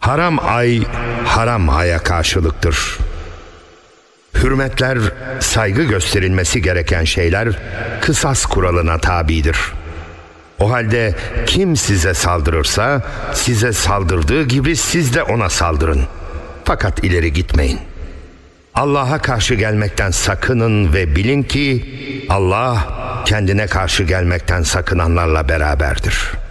Haram ay, haram aya karşılıktır. Hürmetler, saygı gösterilmesi gereken şeyler kısas kuralına tabidir. O halde kim size saldırırsa size saldırdığı gibi siz de ona saldırın. Fakat ileri gitmeyin. Allah'a karşı gelmekten sakının ve bilin ki Allah kendine karşı gelmekten sakınanlarla beraberdir.